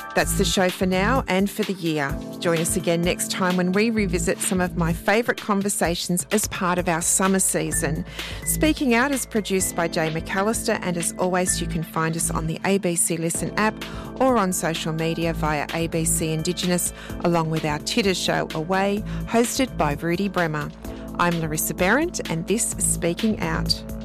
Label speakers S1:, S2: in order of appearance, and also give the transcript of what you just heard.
S1: That's the show for now and for the year. Join us again next time when we revisit some of my favourite conversations as part of our summer season. Speaking Out is produced by Jay McAllister, and as always, you can find us on the ABC Listen app or on social media via ABC Indigenous, along with our Titter show Away, hosted by Rudy Bremer. I'm Larissa Behrendt, and this is Speaking Out.